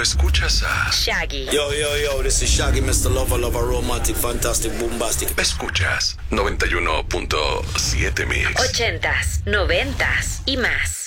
escuchas a Shaggy. Yo, this is Shaggy, Mr. Lover, romantic, fantastic, bombastic. Escuchas 91.7 Mix. 80s, 90s y más.